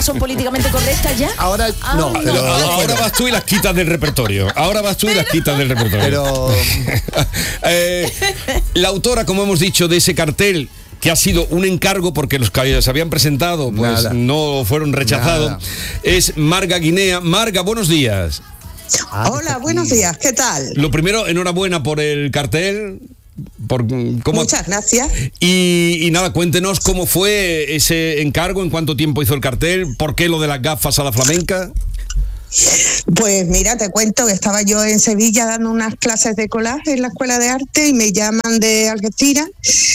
son políticamente correctas ya? Ahora no, pero ahora vas tú y las quitas del repertorio. Pero la autora, como hemos dicho, de ese cartel, que ha sido un encargo porque los que se habían presentado pues no fueron rechazados, es Marga Guinea. Marga, buenos días. Hola, buenos días, ¿qué tal? Lo primero, enhorabuena por el cartel. Muchas gracias. Y nada, cuéntenos cómo fue ese encargo, en cuánto tiempo hizo el cartel, por qué lo de las gafas a la flamenca. Pues mira, te cuento que estaba yo en Sevilla dando unas clases de collage en la Escuela de Arte y me llaman de Algeciras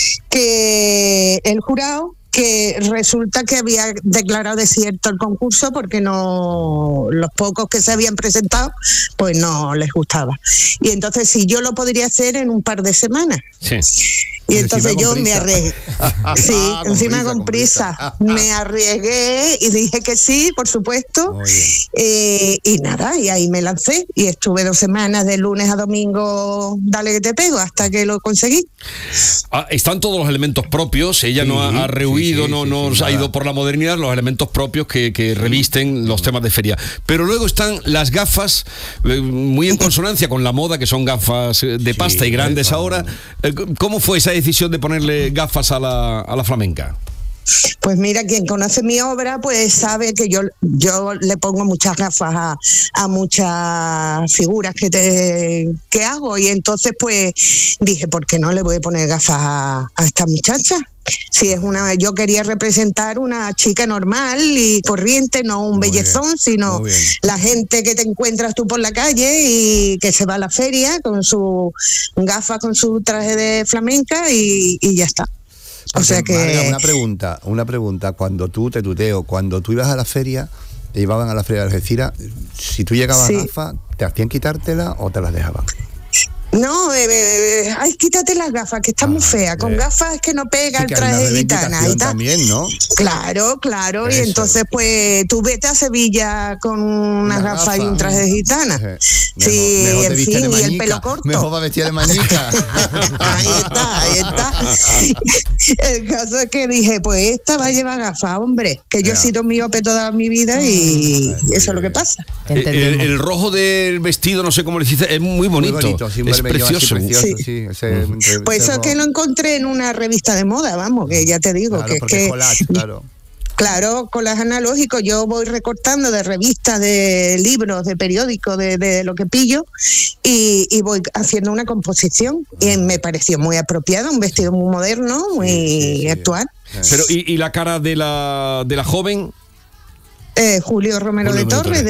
que el jurado, que resulta que había declarado desierto el concurso porque no, los pocos que se habían presentado pues no les gustaba, y entonces si yo lo podría hacer en un par de semanas. Sí. Y entonces yo me arriesgué. Sí, encima con prisa. Me arriesgué y dije que sí, por supuesto. Y nada, y ahí me lancé. Y estuve 2 semanas, de lunes a domingo, dale que te pego, hasta que lo conseguí. Están todos los elementos propios. Ella no ha rehuido, no ha ido por la modernidad, los elementos propios que revisten los temas de feria. Pero luego están las gafas, muy en consonancia con la moda, que son gafas de pasta y grandes ahora. ¿Cómo fue esa decisión de ponerle gafas a la flamenca? Pues mira, quien conoce mi obra pues sabe que yo le pongo muchas gafas a muchas figuras que hago, y entonces pues dije, ¿por qué no le voy a poner gafas a esta muchacha? Si es yo quería representar una chica normal y corriente, no un bellezón, sino la gente que te encuentras tú por la calle y que se va a la feria con su gafa, con su traje de flamenca y ya está. O sea que... Marga, una pregunta. Cuando tú cuando tú ibas a la feria, te llevaban a la feria de Algeciras, si tú llegabas a gafas, ¿te hacían quitártela o te las dejaban? No, ay, quítate las gafas, que está muy fea. Con gafas es que no pega el traje de gitana. También, ¿no? Claro, eso. Y entonces pues tú vete a Sevilla con unas gafas y un traje de gitana. Sí, en fin, y el pelo corto. Mejor va vestida de mañica. Ahí está. El caso es que dije, pues esta va a llevar gafas, hombre, que yo he sido miope toda mi vida y eso es lo que pasa. El rojo del vestido, no sé cómo le dices, es muy bonito. Muy bonito, sí, es precioso. Sí. Pues eso es que lo encontré en una revista de moda, vamos, que ya te digo, claro, que collage, Claro, collage analógico. Yo voy recortando de revistas, de libros, de periódicos, de lo que pillo, y voy haciendo una composición. Y me pareció muy apropiado, un vestido muy moderno, muy actual. Pero ¿y la cara de la joven? Julio Romero de Torres.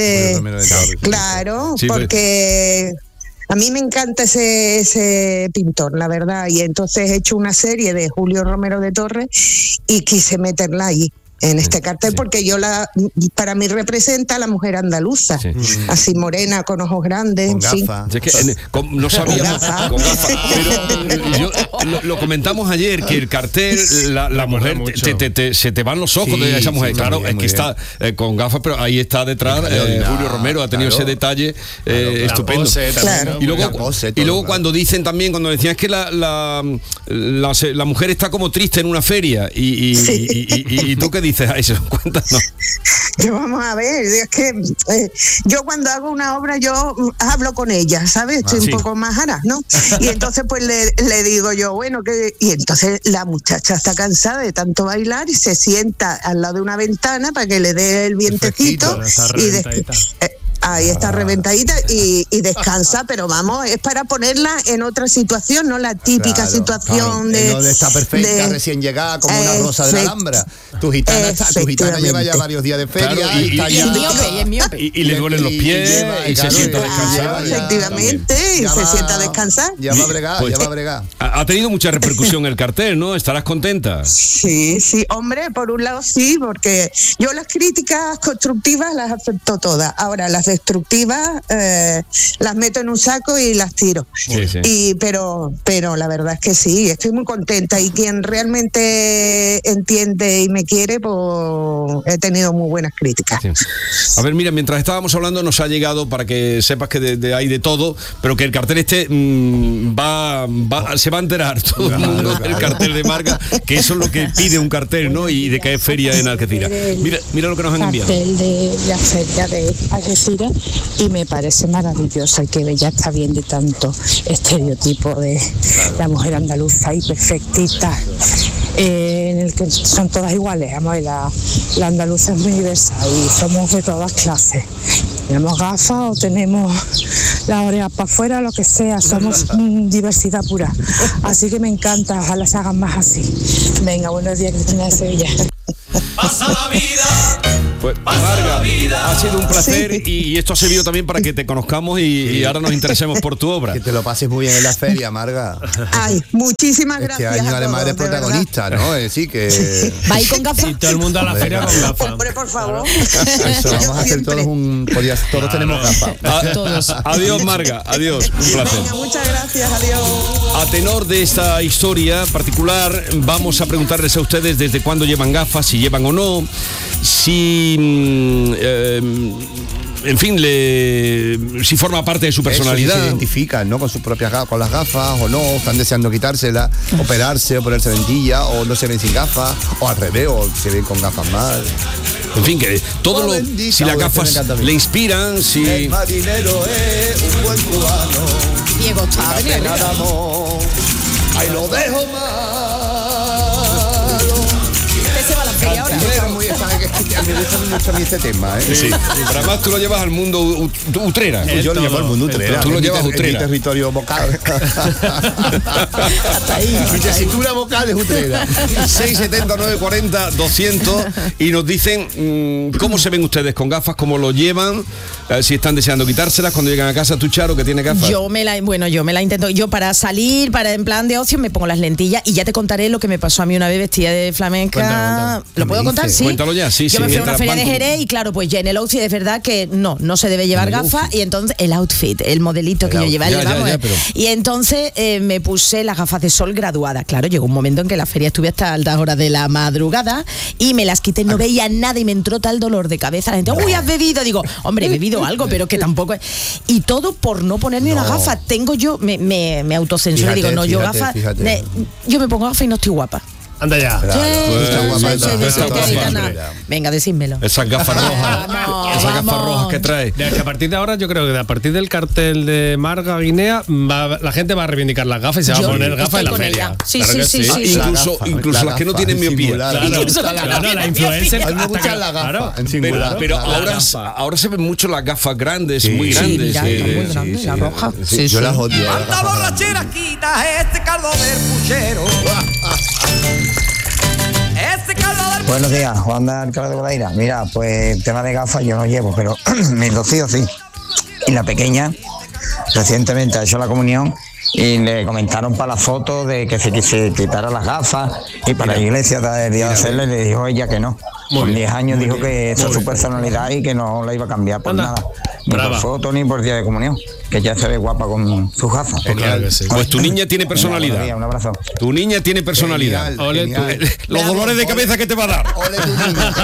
Claro, sí, porque... A mí me encanta ese pintor, la verdad, y entonces he hecho una serie de Julio Romero de Torres y quise meterla allí, en este cartel, porque para mí representa a la mujer andaluza, así morena, con ojos grandes, con en gafas. fin. Es que no sabíamos con gafas, pero lo comentamos ayer, que el cartel, la mujer, se te van los ojos de esa mujer. Claro, es que está con gafas, pero ahí está detrás Julio Romero, ha tenido ese detalle estupendo. Y luego cuando dicen también, cuando decían, es que la mujer está como triste en una feria, y tú qué dices a eso, cuéntanos. Yo, vamos a ver, es que yo cuando hago una obra yo hablo con ella, ¿sabes? Estoy un poco más aras, ¿no? Y entonces pues le digo yo, bueno, y entonces la muchacha está cansada de tanto bailar y se sienta al lado de una ventana para que le dé el vientecito ahí está reventadita y descansa, pero vamos, es para ponerla en otra situación, no la típica situación de... No está perfecta, recién llegada, como una rosa de la Alhambra. Tu gitana lleva ya varios días de feria y está ya... Y le duelen los pies y se sienta a descansar. Efectivamente, y se sienta a descansar. Ya va a bregar, Ha tenido mucha repercusión el cartel, ¿no? ¿Estarás contenta? Sí, hombre, por un lado sí, porque yo las críticas constructivas las acepto todas. Ahora, las destructivas, las meto en un saco y las tiro. Sí. Pero la verdad es que sí, estoy muy contenta, y quien realmente entiende y me quiere, pues he tenido muy buenas críticas. Sí. A ver, mira, mientras estábamos hablando nos ha llegado, para que sepas que hay de todo, pero que el cartel se va a enterar todo el mundo del cartel de Marga, que eso es lo que pide un cartel, ¿no? Y de que es feria en Algeciras. Mira lo que nos han enviado. Cartel de la feria de Algeciras, y me parece maravilloso, que ya está bien de tanto estereotipo de la mujer andaluza y perfectita, en el que son todas iguales. Vamos, la andaluza es muy diversa y somos de todas clases. Tenemos gafas o tenemos las orejas para afuera, lo que sea, somos diversidad pura. Así que me encanta, ojalá se hagan más así. Venga, buenos días, Cristina de Sevilla. Pasa la vida. Pues Marga, ha sido un placer, y esto ha servido también para que te conozcamos y ahora nos interesemos por tu obra. Que te lo pases muy bien en la feria, Marga. Ay, muchísimas gracias. Este año además eres protagonista, ¿no? Sí, que... ¿Va a ir con gafas? Y todo el mundo a la feria con gafas. Hombre, por favor. Eso, vamos a hacer todos tenemos gafas. Todos. Adiós, Marga, adiós, un placer. Venga, muchas gracias, adiós. A tenor de esta historia particular, vamos a preguntarles a ustedes desde cuándo llevan gafas, si llevan o no, si en fin, si forma parte de su personalidad. Si se identifican, ¿no? Con sus propias gafas, con las gafas, o no, están deseando quitárselas, operarse o ponerse lentilla, o no se ven sin gafas, o al revés, o se ven con gafas mal. En fin, que si las gafas le inspiran, si... El marinero es un buen cubano. Diego está bien. Ahí lo dejo Se va a la feria ahora. Me gusta mucho a mí este tema, ¿eh? Sí. Pero además tú lo llevas al mundo utrera. Yo lo llevo al mundo utrera. Tú lo llevas en mi utrera. territorio vocal. Hasta ahí. Mi tesitura vocal es utrera. 679 40 200 y nos dicen cómo se ven ustedes con gafas, cómo lo llevan, si están deseando quitárselas cuando llegan a casa. ¿Tú, Charo, que tiene gafas? Yo me la intento. Yo para salir, en plan de ocio, me pongo las lentillas, y ya te contaré lo que me pasó a mí una vez vestida de flamenca. Cuéntalo. ¿Lo puedo contar? Sí. Cuéntalo ya, sí. Yo me fui a una feria de Jerez, y claro, pues ya en el outfit es verdad que no se debe llevar gafas, y entonces el outfit, el modelito que yo llevaba, y entonces me puse las gafas de sol graduadas. Claro, llegó un momento en que la feria estuve hasta altas horas de la madrugada y me las quité, no veía nada, y me entró tal dolor de cabeza. La gente, uy, has bebido. Digo, hombre, he bebido algo, pero que tampoco. Y todo por no ponerme una gafa. Tengo yo, me autocensuro y digo, no, yo gafas. Yo me pongo gafas y no estoy guapa. Anda ya. Venga, decídmelo. Esas gafas rojas. Esas gafas rojas que trae. De que a partir de ahora, yo creo que a partir del cartel de Marga Guinea, la gente va a reivindicar las gafas y se va a poner gafas en la feria. Sí. Incluso las que no tienen miopía. Claro, la influencer. A mí me gustan las gafas en singular. Pero ahora se ven mucho las gafas grandes, muy grandes. La roja. Yo las odio. Anda borrachera, quita este caldo del puchero. Buenos días, Juan de Alcalá de Guadaira. Mira, pues el tema de gafas yo no llevo, pero mis dos hijos sí. Y la pequeña recientemente ha hecho la comunión y le comentaron para la foto de que se quitara las gafas, y para la iglesia el día de hacerle le dijo ella que no. Con 10 años dijo que esa es su personalidad y que no la iba a cambiar por nada. Ni por foto ni por día de comunión. Que ya se ve guapa con sus gafas. Claro que sí. Pues tu niña tiene personalidad. Un abrazo. Tu niña tiene personalidad. Los dolores de cabeza que te va a dar. Ole tu niña.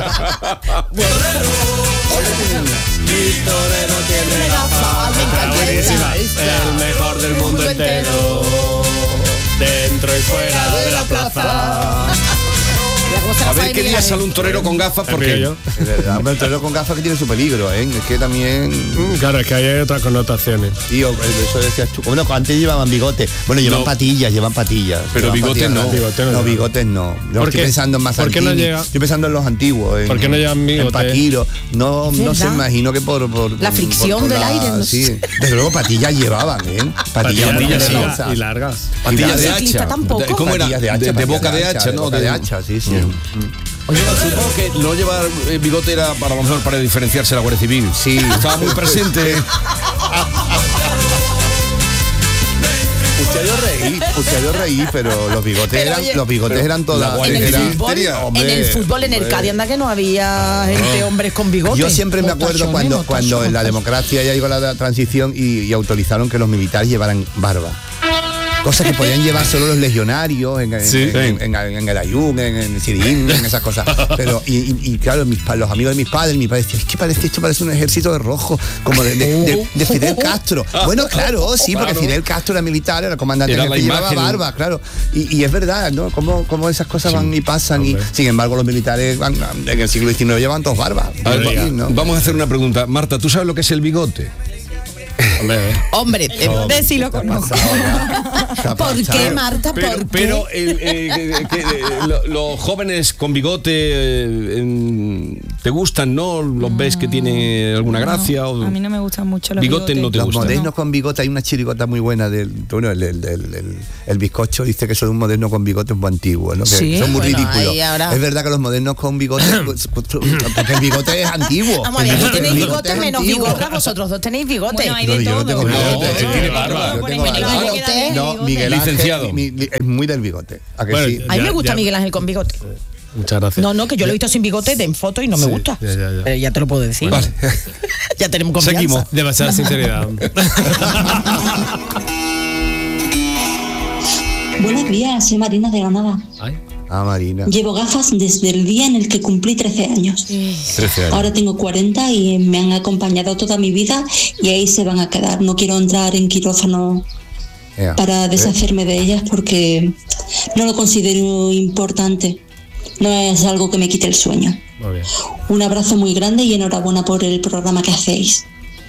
Mi torero tiene gafas. Buenísima. El mejor del mundo entero. Dentro y fuera de la plaza. A ver qué día sale un torero con gafas, porque Es verdad, el torero con gafas que tiene su peligro, ¿eh? Es que también... Claro, es que hay otras connotaciones. Tío, eso decías tú. Bueno, antes llevaban bigotes. Bueno, llevan patillas. Pero bigotes no. No, bigotes no. Yo estoy pensando en más ¿por qué no llega? Estoy pensando en los antiguos. ¿Por qué no llevan bigotes? En Paquiro. No se imagino que por la fricción del aire. No sí. Desde luego patillas llevaban, ¿eh? Patillas y largas. Patillas de hacha. Tampoco. ¿Cómo era? De boca de hacha, ¿no? De hacha, sí. Oye, supongo que no llevar bigote era para lo mejor para diferenciarse la Guardia Civil. Sí. Estaba muy presente. Usted yo reí, pero los bigotes eran todas. En el fútbol, en el Cádiz, anda que no había gente, hombres con bigotes. Yo siempre me acuerdo cuando en la democracia ya llegó la transición y autorizaron que los militares llevaran barba. Cosas que podían llevar solo los legionarios en el Ayun, en Sirín, en esas cosas. Pero, y claro, los amigos de mis padres, mi padre decía, es que esto parece un ejército de rojo, como de Fidel Castro. Bueno, claro, sí, porque Fidel Castro era militar, era comandante, era que llevaba barba, claro. Y es verdad, ¿no? Cómo esas cosas van y pasan. Hombre. Y sin embargo, los militares en el siglo XIX llevan todos barbas. ¿No? Vamos a hacer una pregunta. Marta, ¿tú sabes lo que es el bigote? Hombre, sí lo conozco. ¿Por qué, Marta? Pero los jóvenes con bigote te gustan, ¿no? ¿Los ves que tienen alguna gracia? A mí no me gustan mucho los bigotes. No te los gustan. modernos con bigote, hay una chirigota muy buena el bizcocho dice que son un moderno con bigote muy antiguo, ¿no? Que sí, son muy ridículos. Es verdad que los modernos con bigote, porque el bigote es antiguo. Vamos a ver, tú tenéis bigote menos bigote, vosotros dos tenéis bigote. Bueno, hay de todo. Tiene barba. No, Miguel Ángel es muy del bigote. ¿A que sí? A mí me gusta Miguel Ángel con bigote. Muchas gracias. No, que yo lo he visto sin bigote en foto y no me gusta. Ya te lo puedo decir. Vale. Ya tenemos confianza. Seguimos. Demasiada sinceridad. Buenos días, soy Marina de Granada. Marina. Llevo gafas desde el día en el que cumplí 13 años. 13 años. Ahora tengo 40 y me han acompañado toda mi vida y ahí se van a quedar. No quiero entrar en quirófano para deshacerme de ellas porque no lo considero importante. No es algo que me quite el sueño. Muy bien. Un abrazo muy grande y enhorabuena por el programa que hacéis.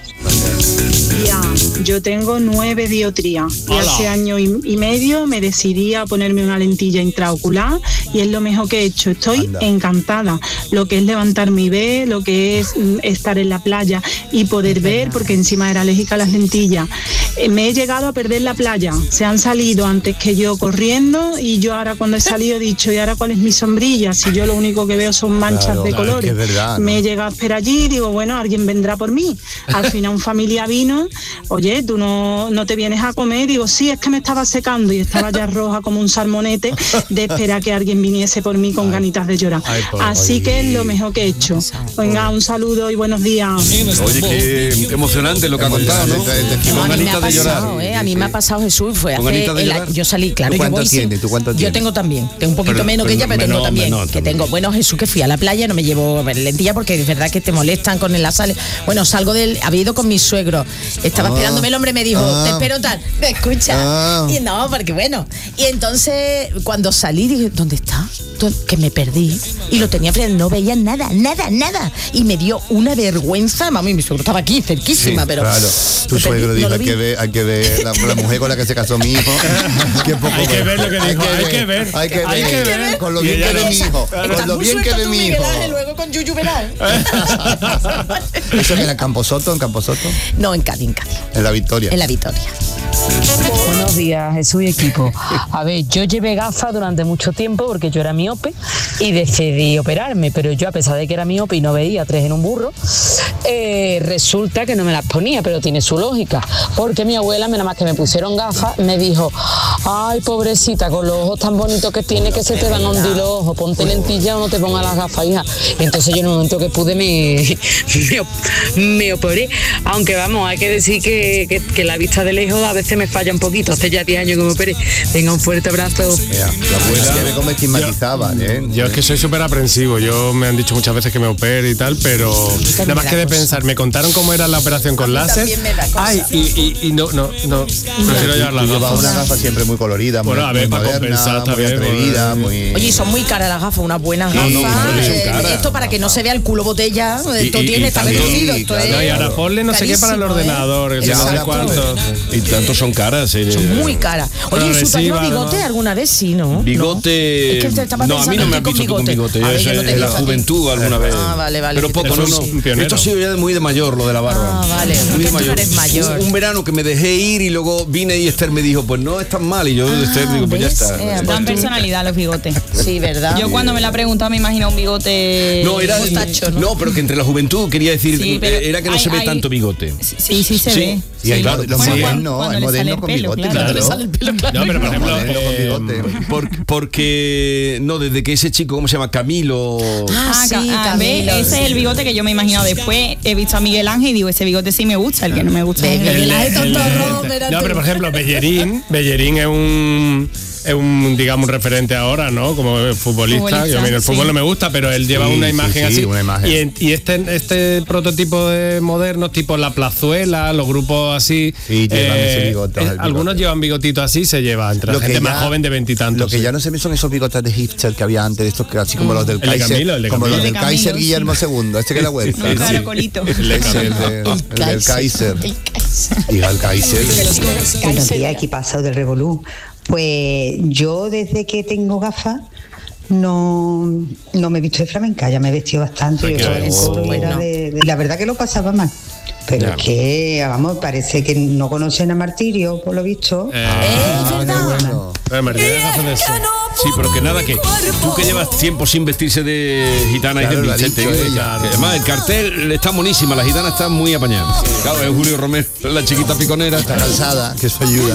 Yo tengo 9 dioptrías y hace año y medio me decidí a ponerme una lentilla intraocular y es lo mejor que he hecho. Estoy encantada. Lo que es levantarme y ver, lo que es estar en la playa y poder ver, porque encima era alérgica a las lentillas. Me he llegado a perder la playa. Se han salido antes que yo corriendo y yo ahora cuando he salido he dicho, ¿y ahora cuál es mi sombrilla? Si yo lo único que veo son manchas de colores. Es verdad, ¿no? Me he llegado a esperar allí y digo, bueno, alguien vendrá por mí. Al final un familia vino, oye, tú no te vienes a comer. Digo, sí, es que me estaba secando y estaba ya roja como un salmonete de esperar que alguien viniese por mí con ganitas de llorar. Así que es lo mejor que he hecho. Venga, un saludo y buenos días. Oye, qué emocionante lo que ha contado, ¿no? Con ganitas de llorar. A mí me ha pasado, Jesús, fue hace yo salí, claro, ¿Tú cuánto tienes? Yo tengo también, tengo un poquito menos que ella, pero tengo también. Bueno, Jesús, que fui a la playa, no me llevo lentilla porque es verdad que te molestan con el sal. Bueno, salgo había ido con mi suegro, estaba esperándome, el hombre me dijo, te espero tal, ¿me escucha? Y no, porque bueno, y entonces cuando salí dije, ¿dónde está? Que me perdí y lo tenía frente, no veía nada, y me dio una vergüenza, mami, mi suegro estaba aquí cerquísima, sí, pero claro, tu suegro dijo, hay que ver la mujer con la que se casó mi hijo. Hay que ver lo que dijo, hay que ver con lo bien que ve mi hijo, con lo bien que ve mi hijo. Luego con Yuyu verás. ¿Eso que era en Camposoto? No, en Cádiz. En La Victoria. Buenos días, Jesús y equipo. A ver, yo llevé gafas durante mucho tiempo porque yo era miope y decidí operarme, pero yo, a pesar de que era miope y no veía 3 en un burro, resulta que no me las ponía, pero tiene su lógica, porque mi abuela, nada más que me pusieron gafas, me dijo, ay, pobrecita, con los ojos tan bonitos que tiene que se te van a hundir los ojos, ponte lentilla o no te pongas las gafas, hija. Y entonces yo en el momento que pude me operé, aunque vamos, hay que decir que la vista de lejos a veces me falla un poquito, hace ya 10 años que me operé. Venga, un fuerte abrazo. La abuela me como estigmatizaba, yo es que soy súper aprensivo, me han dicho muchas veces que me opere y tal, pero nada más que de pensar, me contaron cómo era la operación con láser. Ay, y no, prefiero llevar las gafas. Llevaba una gafa siempre muy colorida, muy moderna, muy atrevida, muy... Oye, son muy caras las gafas, unas buenas gafas. Esto para que no se vea el culo botella, esto tiene, está reducido. Y ahora ponle no sé qué para el ordenador, y tanto son caras. Son muy caras. Oye, ¿su talló bigote alguna vez? Sí, ¿no? Bigote... Es que estaba no, a mí no me han visto con bigote. En la juventud alguna vez. Vale. Pero poco, no. Esto ha sido ya muy de mayor, lo de la barba. Vale. Muy de mayor. Eres mayor. Un verano que me dejé ir y luego vine y Esther me dijo, pues no es tan mal. Y yo de Esther digo, pues ya está. Dan personalidad los bigotes. Sí, ¿verdad? Yo cuando me la preguntaba me imagino un bigote... No, era... No, pero que entre la juventud quería decir, era que no se ve tanto bigote. Sí se ve. Y hay claro, los modernos con bigote, claro. No, pero por ejemplo, porque no, desde que ese chico, ¿cómo se llama? Camilo. Camilo. Ese es el bigote que yo me he imaginado después. He visto a Miguel Ángel y digo, ese bigote sí me gusta, el que no me gusta. No, pero por ejemplo, Bellerín es un digamos, un referente ahora, ¿no? Como futbolista. Yo, mira, el fútbol no me gusta, pero él lleva una imagen así. Una imagen. Y este prototipo de modernos, tipo La Plazuela, los grupos así. Sí, llevan ese bigote. Algunos llevan bigotitos así, se lleva entre la gente más joven de 20 y tantos. Lo que ya no se me son esos bigotes de hipster que había antes, estos que así como los del Kaiser. Como los del Kaiser Guillermo II, este que es la huerta. El caracolito. El del Kaiser. Hija, el Kaiser. Buenos días, equipazo del Revolú. Pues yo desde que tengo gafas no me he visto de flamenca, ya me he vestido bastante. Yo estaba en el coro y era la verdad que lo pasaba mal. Pero es que, vamos, parece que no conocen a Martirio, por lo visto. Sí, pero que nada, que tú que llevas tiempo sin vestirse de gitana y de Vicente. Además, el cartel está monísima, la gitana está muy apañada. Claro, es Julio Romero, la chiquita piconera. Está cansada, que eso ayuda.